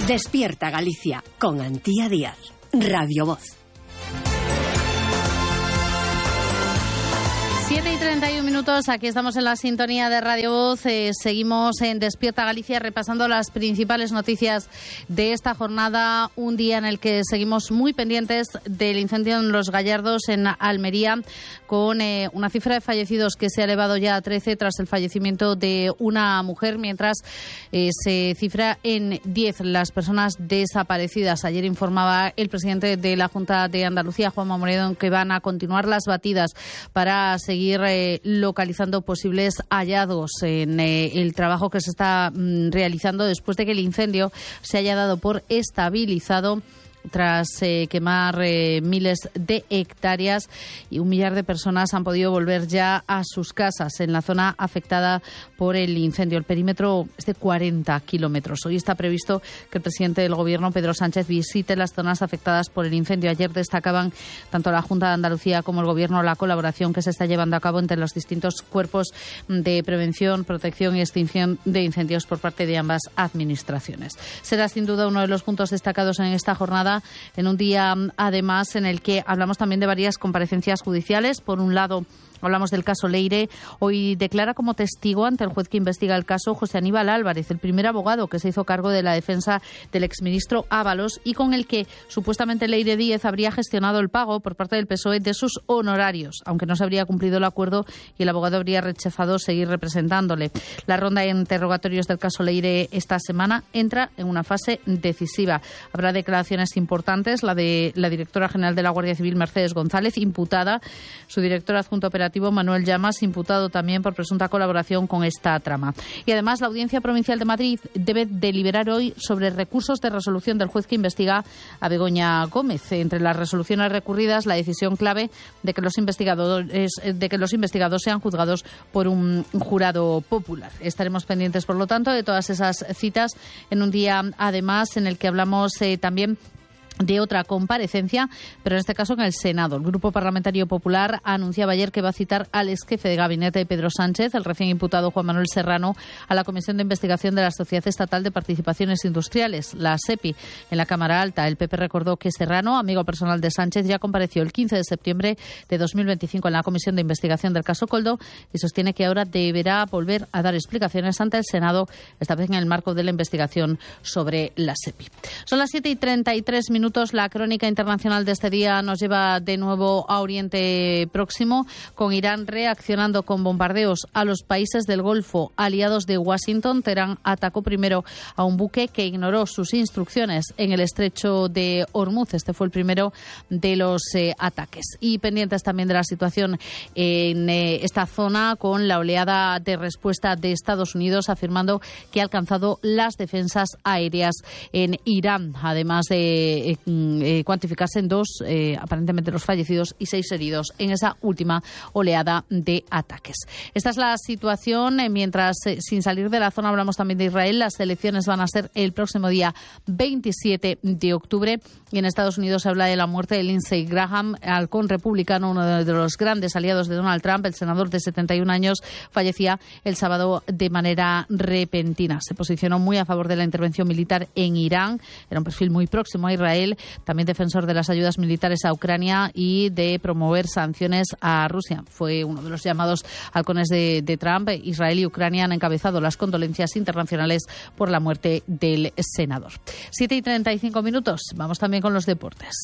Despierta Galicia con Antía Díaz, Radio Voz. 7:31, aquí estamos en la sintonía de Radio Voz. Seguimos en Despierta Galicia repasando las principales noticias de esta jornada. Un día en el que seguimos muy pendientes del incendio en Los Gallardos, en Almería, con una cifra de fallecidos que se ha elevado ya a 13 tras el fallecimiento de una mujer, mientras se cifra en 10 las personas desaparecidas. Ayer informaba el presidente de la Junta de Andalucía, Juanma Moreno, que van a continuar las batidas para seguir localizando posibles hallazgos en el trabajo que se está realizando después de que el incendio se haya dado por estabilizado tras quemar miles de hectáreas, y 1 millar de personas han podido volver ya a sus casas en la zona afectada por el incendio. El perímetro es de 40 kilómetros. Hoy está previsto que el presidente del Gobierno, Pedro Sánchez, visite las zonas afectadas por el incendio. Ayer destacaban tanto la Junta de Andalucía como el Gobierno la colaboración que se está llevando a cabo entre los distintos cuerpos de prevención, protección y extinción de incendios por parte de ambas administraciones. Será sin duda uno de los puntos destacados en esta jornada, en un día además en el que hablamos también de varias comparecencias judiciales. Por un lado, hablamos del caso Leire. Hoy declara como testigo ante el juez que investiga el caso José Aníbal Álvarez, el primer abogado que se hizo cargo de la defensa del exministro Ábalos y con el que supuestamente Leire Díez habría gestionado el pago por parte del PSOE de sus honorarios, aunque no se habría cumplido el acuerdo y el abogado habría rechazado seguir representándole. La ronda de interrogatorios del caso Leire esta semana entra en una fase decisiva. Habrá declaraciones importantes, la de la directora general de la Guardia Civil, Mercedes González, imputada, su director adjunto operativo, Manuel Llamas, imputado también por presunta colaboración con esta trama. Y además, la Audiencia Provincial de Madrid debe deliberar hoy sobre recursos de resolución del juez que investiga a Begoña Gómez. Entre las resoluciones recurridas, la decisión clave de que los investigados sean juzgados por un jurado popular. Estaremos pendientes, por lo tanto, de todas esas citas en un día, además, en el que hablamos también de otra comparecencia, pero en este caso en el Senado. El Grupo Parlamentario Popular anunciaba ayer que va a citar al ex jefe de gabinete de Pedro Sánchez, el recién imputado Juan Manuel Serrano, a la Comisión de Investigación de la Sociedad Estatal de Participaciones Industriales, la SEPI, en la Cámara Alta. El PP recordó que Serrano, amigo personal de Sánchez, ya compareció el 15 de septiembre de 2025 en la Comisión de Investigación del caso Coldo y sostiene que ahora deberá volver a dar explicaciones ante el Senado, esta vez en el marco de la investigación sobre la SEPI. Son las 7:33. La crónica internacional de este día nos lleva de nuevo a Oriente Próximo, con Irán reaccionando con bombardeos a los países del Golfo aliados de Washington. Teherán atacó primero a un buque que ignoró sus instrucciones en el estrecho de Hormuz. Este fue el primero de los ataques. Y pendientes también de la situación en esta zona, con la oleada de respuesta de Estados Unidos afirmando que ha alcanzado las defensas aéreas en Irán, además de cuantificarse en 2 aparentemente los fallecidos y 6 heridos en esa última oleada de ataques. Esta es la situación, mientras sin salir de la zona hablamos también de Israel. Las elecciones van a ser el próximo día 27 de octubre y en Estados Unidos se habla de la muerte de Lindsey Graham, halcón republicano, uno de los grandes aliados de Donald Trump. El senador de 71 años fallecía el sábado de manera repentina. Se posicionó muy a favor de la intervención militar en Irán, era un perfil muy próximo a Israel, también defensor de las ayudas militares a Ucrania y de promover sanciones a Rusia. Fue uno de los llamados halcones de Trump. Israel y Ucrania han encabezado las condolencias internacionales por la muerte del senador. 7:35. Vamos también con los deportes.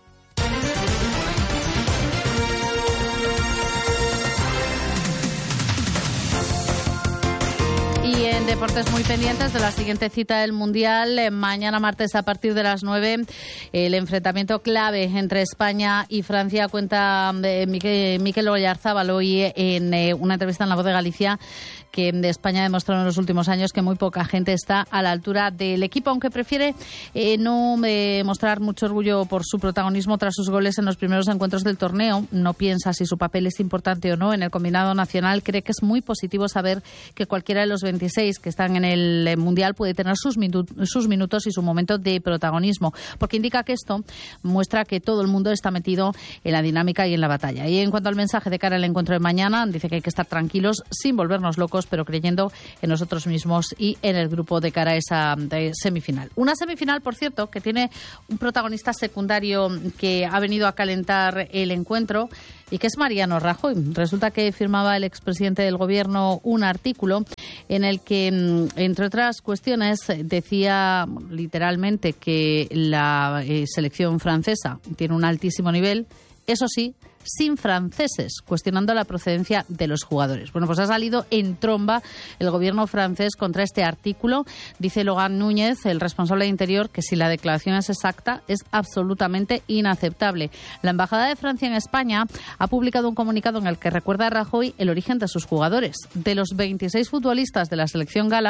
Y en deportes muy pendientes de la siguiente cita del Mundial, mañana martes a partir de las 9, el enfrentamiento clave entre España y Francia. Cuenta Mikel Oyarzábal hoy en una entrevista en La Voz de Galicia que de España ha demostrado en los últimos años que muy poca gente está a la altura del equipo, aunque prefiere no mostrar mucho orgullo por su protagonismo tras sus goles en los primeros encuentros del torneo. No piensa si su papel es importante o no en el combinado nacional. Cree que es muy positivo saber que cualquiera de los 26 que están en el Mundial puede tener sus minutos y su momento de protagonismo, porque indica que esto muestra que todo el mundo está metido en la dinámica y en la batalla. Y en cuanto al mensaje de cara al encuentro de mañana, dice que hay que estar tranquilos sin volvernos locos pocos, pero creyendo en nosotros mismos y en el grupo de cara a esa semifinal. Una semifinal, por cierto, que tiene un protagonista secundario que ha venido a calentar el encuentro y que es Mariano Rajoy. Resulta que firmaba el expresidente del Gobierno un artículo en el que, entre otras cuestiones, decía literalmente que la selección francesa tiene un altísimo nivel, eso sí, sin franceses, cuestionando la procedencia de los jugadores. Bueno, pues ha salido en tromba el gobierno francés contra este artículo. Dice Logan Núñez, el responsable de Interior, que si la declaración es exacta, es absolutamente inaceptable. La Embajada de Francia en España ha publicado un comunicado en el que recuerda a Rajoy el origen de sus jugadores. De los 26 futbolistas de la selección gala,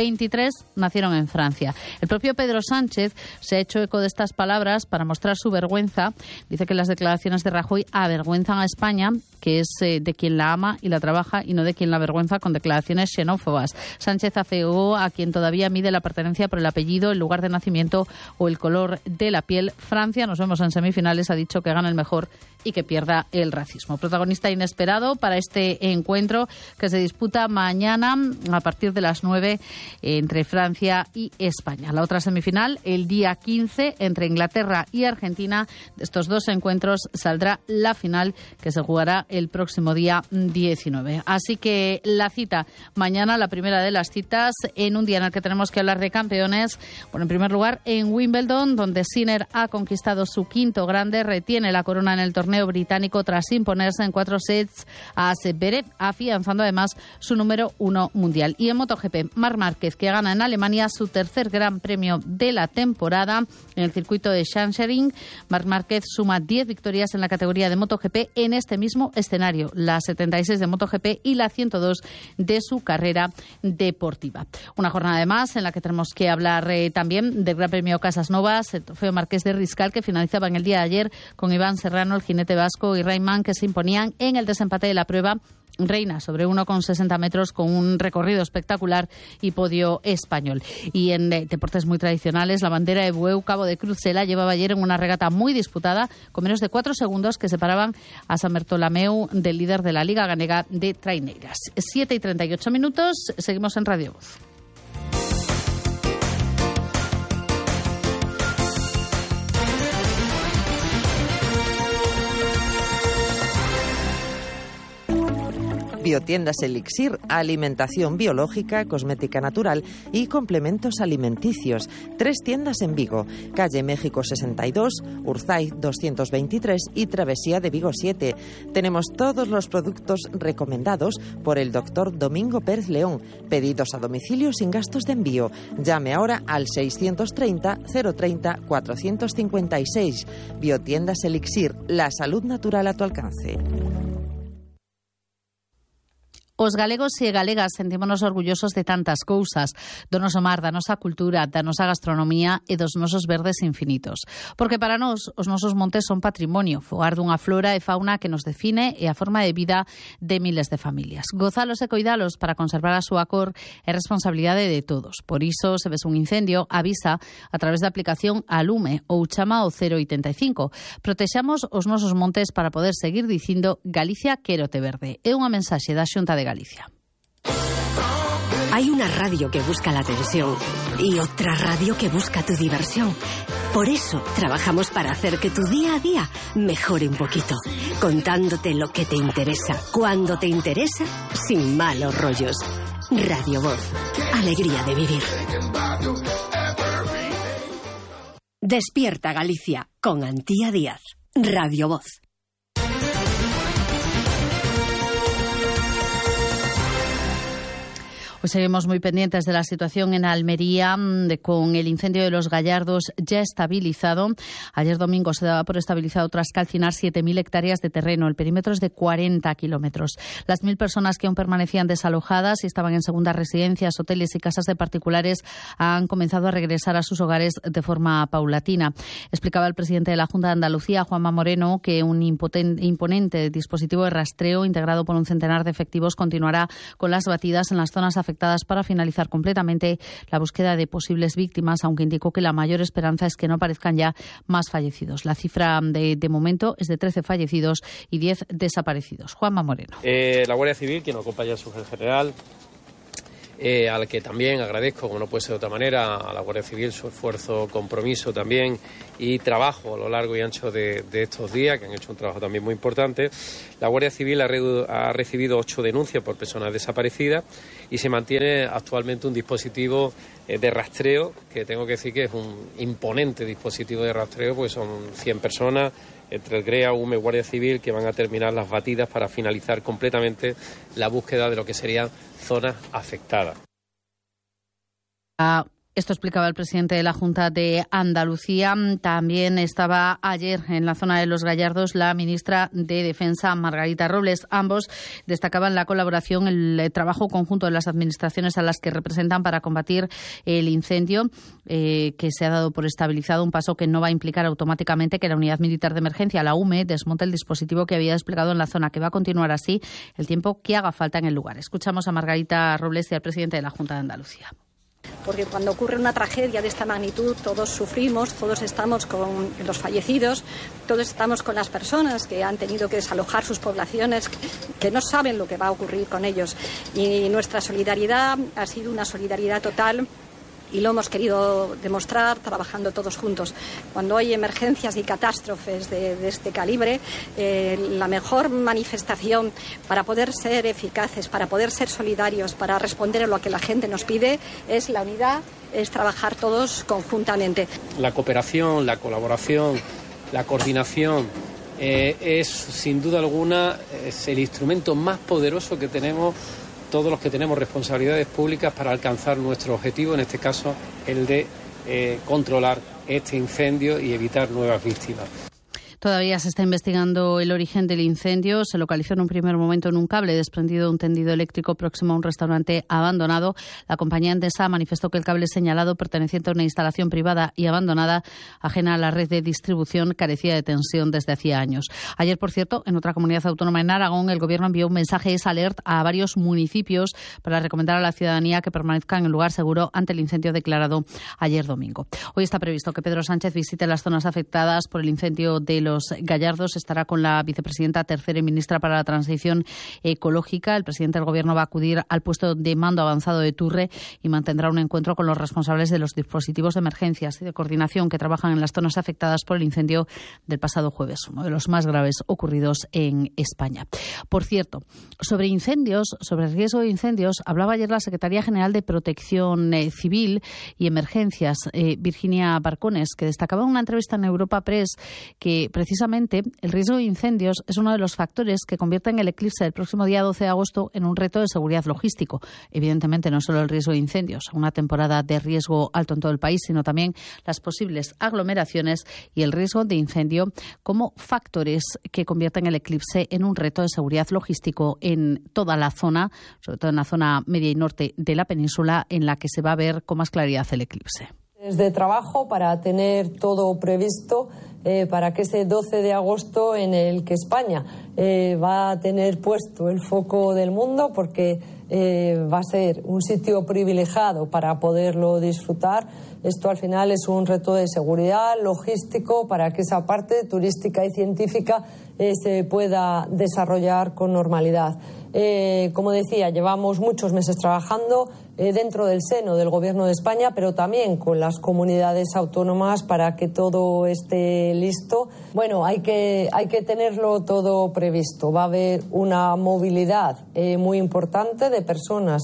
23 nacieron en Francia. El propio Pedro Sánchez se ha hecho eco de estas palabras para mostrar su vergüenza. Dice que las declaraciones de Rajoy avergüenzan a España, que es de quien la ama y la trabaja y no de quien la avergüenza con declaraciones xenófobas. Sánchez afeó a quien todavía mide la pertenencia por el apellido, el lugar de nacimiento o el color de la piel. Francia, nos vemos en semifinales, ha dicho que gana el mejor y que pierda el racismo. Protagonista inesperado para este encuentro que se disputa mañana a partir de las 9 entre Francia y España. La otra semifinal, el día 15, entre Inglaterra y Argentina. De estos dos encuentros saldrá la final, que se jugará el próximo día 19. Así que la cita mañana, la primera de las citas, en un día en el que tenemos que hablar de campeones. Bueno, en primer lugar, en Wimbledon, donde Sinner ha conquistado su quinto grande, retiene la corona en el torneo británico tras imponerse en 4 sets a Zverev, afianzando además su número 1 mundial. Y en MotoGP, Marc Márquez, que gana en Alemania su tercer gran premio de la temporada en el circuito de Sachsenring. Marc Márquez suma 10 victorias en la categoría de MotoGP en este mismo escenario, la 76 de MotoGP y la 102 de su carrera deportiva. Una jornada además en la que tenemos que hablar también del Gran Premio Casas Novas, el Trofeo Marqués de Riscal, que finalizaba en el día de ayer con Iván Serrano, el jinete vasco, y Rayman, que se imponían en el desempate de la prueba. Reina sobre 1,60 metros con un recorrido espectacular y podio español. Y en deportes muy tradicionales, la bandera de Bueu Cabo de Cruz se la llevaba ayer en una regata muy disputada, con menos de 4 segundos que separaban a San Bertolomeu del líder de la Liga Ganega de Traineiras. 7:38 minutos, seguimos en Radio Voz. Biotiendas Elixir, alimentación biológica, cosmética natural y complementos alimenticios. 3 tiendas en Vigo, calle México 62, Urzaiz 223 y Travesía de Vigo 7. Tenemos todos los productos recomendados por el doctor Domingo Pérez León. Pedidos a domicilio sin gastos de envío. Llame ahora al 630 030 456. Biotiendas Elixir, la salud natural a tu alcance. Os galegos e galegas sentímonos orgullosos de tantas cousas, do noso mar, da nosa cultura, da nosa gastronomía e dos nosos verdes infinitos. Porque para nós, os nosos montes son patrimonio, fogar dunha flora e fauna que nos define e a forma de vida de miles de familias. Gozalos e coidalos para conservar a súa cor é responsabilidade de todos. Por iso, se ves un incendio, avisa a través da aplicación Alume ou chama ao 085. Protexamos os nosos montes para poder seguir dicindo Galicia quérote verde. É unha mensaxe da Xunta de Galicia. Hay una radio que busca la atención y otra radio que busca tu diversión. Por eso trabajamos para hacer que tu día a día mejore un poquito, contándote lo que te interesa, cuando te interesa, sin malos rollos. Radio Voz, alegría de vivir. Despierta Galicia con Antía Díaz. Radio Voz. Pues seguimos muy pendientes de la situación en Almería, con el incendio de los Gallardos ya estabilizado. Ayer domingo se daba por estabilizado tras calcinar 7.000 hectáreas de terreno. El perímetro es de 40 kilómetros. Las 1.000 personas que aún permanecían desalojadas y estaban en segundas residencias, hoteles y casas de particulares han comenzado a regresar a sus hogares de forma paulatina. Explicaba el presidente de la Junta de Andalucía, Juanma Moreno, que un imponente dispositivo de rastreo integrado por un centenar de efectivos continuará con las batidas en las zonas afectadas para finalizar completamente la búsqueda de posibles víctimas, aunque indicó que la mayor esperanza es que no aparezcan ya más fallecidos. La cifra de momento es de 13 fallecidos y 10 desaparecidos. Juanma Moreno. La Guardia Civil, quien acompaña a su jefe general, al que también agradezco, como no puede ser de otra manera, a la Guardia Civil su esfuerzo, compromiso también y trabajo a lo largo y ancho de estos días, que han hecho un trabajo también muy importante. La Guardia Civil ha recibido 8 denuncias por personas desaparecidas y se mantiene actualmente un dispositivo de rastreo, que tengo que decir que es un imponente dispositivo de rastreo, pues son 100 personas, entre el GREA, UME y Guardia Civil, que van a terminar las batidas para finalizar completamente la búsqueda de lo que serían zonas afectadas. Esto explicaba el presidente de la Junta de Andalucía. También estaba ayer en la zona de Los Gallardos la ministra de Defensa, Margarita Robles. Ambos destacaban la colaboración, el trabajo conjunto de las administraciones a las que representan para combatir el incendio que se ha dado por estabilizado, un paso que no va a implicar automáticamente que la Unidad Militar de Emergencia, la UME, desmonte el dispositivo que había desplegado en la zona, que va a continuar así el tiempo que haga falta en el lugar. Escuchamos a Margarita Robles y al presidente de la Junta de Andalucía. Porque cuando ocurre una tragedia de esta magnitud, todos sufrimos, todos estamos con los fallecidos, todos estamos con las personas que han tenido que desalojar sus poblaciones, que no saben lo que va a ocurrir con ellos. Y nuestra solidaridad ha sido una solidaridad total. Y lo hemos querido demostrar trabajando todos juntos. Cuando hay emergencias y catástrofes de este calibre, la mejor manifestación para poder ser eficaces, para poder ser solidarios, para responder a lo que la gente nos pide, es la unidad, es trabajar todos conjuntamente. La cooperación, la colaboración, la coordinación es, sin duda alguna, es el instrumento más poderoso que tenemos todos los que tenemos responsabilidades públicas para alcanzar nuestro objetivo, en este caso el de controlar este incendio y evitar nuevas víctimas. Todavía se está investigando el origen del incendio. Se localizó en un primer momento en un cable desprendido de un tendido eléctrico próximo a un restaurante abandonado. La compañía Endesa manifestó que el cable señalado, perteneciente a una instalación privada y abandonada, ajena a la red de distribución, carecía de tensión desde hacía años. Ayer, por cierto, en otra comunidad autónoma en Aragón, el Gobierno envió un mensaje alert a varios municipios para recomendar a la ciudadanía que permanezca en el lugar seguro ante el incendio declarado ayer domingo. Hoy está previsto que Pedro Sánchez visite las zonas afectadas por el incendio de Los Gallardos. Estará con la vicepresidenta tercera y ministra para la Transición Ecológica. El presidente del Gobierno va a acudir al puesto de mando avanzado de Turre y mantendrá un encuentro con los responsables de los dispositivos de emergencias y de coordinación que trabajan en las zonas afectadas por el incendio del pasado jueves, uno de los más graves ocurridos en España. Por cierto, sobre incendios, sobre el riesgo de incendios, hablaba ayer la Secretaría General de Protección Civil y Emergencias, Virginia Barcones, que destacaba en una entrevista en Europa Press que precisamente el riesgo de incendios es uno de los factores que convierten el eclipse del próximo día 12 de agosto en un reto de seguridad logístico. Evidentemente, no solo el riesgo de incendios, una temporada de riesgo alto en todo el país, sino también las posibles aglomeraciones y el riesgo de incendio como factores que convierten el eclipse en un reto de seguridad logístico en toda la zona, sobre todo en la zona media y norte de la península, en la que se va a ver con más claridad el eclipse. De trabajo para tener todo previsto para que ese 12 de agosto en el que España va a tener puesto el foco del mundo, porque va a ser un sitio privilegiado para poderlo disfrutar. Esto al final es un reto de seguridad, logístico, para que esa parte turística y científica se pueda desarrollar con normalidad. Como decía, llevamos muchos meses trabajando dentro del seno del Gobierno de España, pero también con las comunidades autónomas para que todo esté listo. Bueno, hay que tenerlo todo previsto. Va a haber una movilidad muy importante de personas,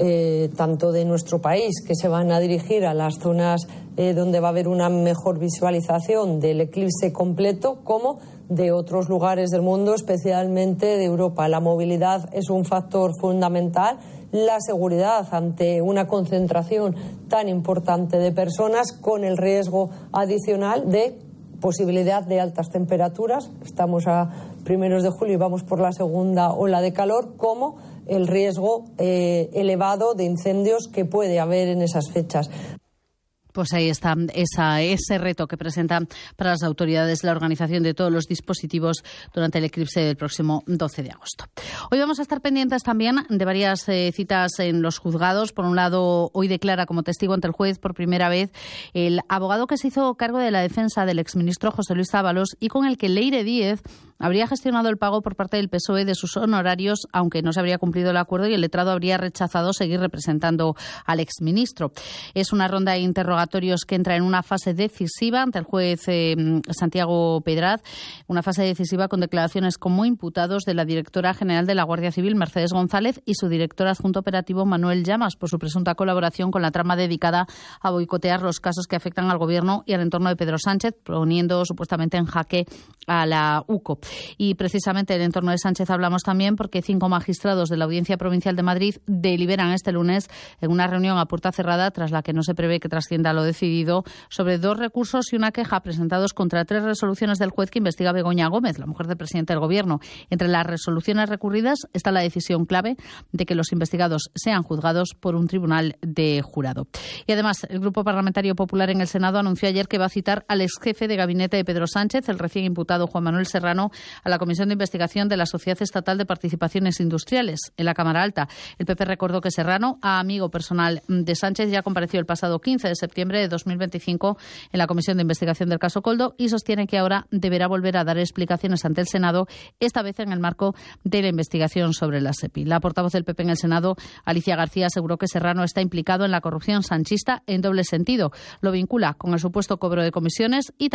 tanto de nuestro país, que se van a dirigir a las zonas donde va a haber una mejor visualización del eclipse completo, como de otros lugares del mundo, especialmente de Europa. La movilidad es un factor fundamental. La seguridad ante una concentración tan importante de personas, con el riesgo adicional de posibilidad de altas temperaturas. Estamos a primeros de julio y vamos por la segunda ola de calor, como el riesgo elevado de incendios que puede haber en esas fechas. Pues ahí está ese reto que presenta para las autoridades la organización de todos los dispositivos durante el eclipse del próximo 12 de agosto. Hoy vamos a estar pendientes también de varias citas en los juzgados. Por un lado, hoy declara como testigo ante el juez por primera vez el abogado que se hizo cargo de la defensa del exministro José Luis Ábalos y con el que Leire Díez habría gestionado el pago por parte del PSOE de sus honorarios, aunque no se habría cumplido el acuerdo y el letrado habría rechazado seguir representando al exministro. Es una ronda de interrogatorios que entra en una fase decisiva ante el juez Santiago Pedraz, una fase decisiva con declaraciones como imputados de la directora general de la Guardia Civil, Mercedes González, y su director adjunto operativo, Manuel Llamas, por su presunta colaboración con la trama dedicada a boicotear los casos que afectan al Gobierno y al entorno de Pedro Sánchez, poniendo supuestamente en jaque a la UCO. Y precisamente del entorno de Sánchez hablamos también porque 5 magistrados de la Audiencia Provincial de Madrid deliberan este lunes en una reunión a puerta cerrada, tras la que no se prevé que trascienda lo decidido, sobre 2 recursos y una queja presentados contra 3 resoluciones del juez que investiga a Begoña Gómez, la mujer del presidente del Gobierno. Entre las resoluciones recurridas está la decisión clave de que los investigados sean juzgados por un tribunal de jurado. Y además, el Grupo Parlamentario Popular en el Senado anunció ayer que va a citar al exjefe de gabinete de Pedro Sánchez, el recién imputado Juan Manuel Serrano, a la Comisión de Investigación de la Sociedad Estatal de Participaciones Industriales en la Cámara Alta. El PP recordó que Serrano, amigo personal de Sánchez, ya compareció el pasado 15 de septiembre de 2025 en la Comisión de Investigación del caso Koldo y sostiene que ahora deberá volver a dar explicaciones ante el Senado, esta vez en el marco de la investigación sobre la SEPI. La portavoz del PP en el Senado, Alicia García, aseguró que Serrano está implicado en la corrupción sanchista en doble sentido. Lo vincula con el supuesto cobro de comisiones y